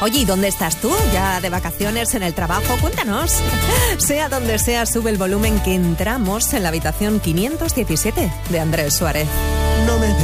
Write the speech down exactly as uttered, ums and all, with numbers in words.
Oye, ¿y dónde estás tú? ¿Ya de vacaciones, en el trabajo? Cuéntanos. Sea donde sea, sube el volumen que entramos en la habitación quinientos diecisiete de Andrés Suárez. No me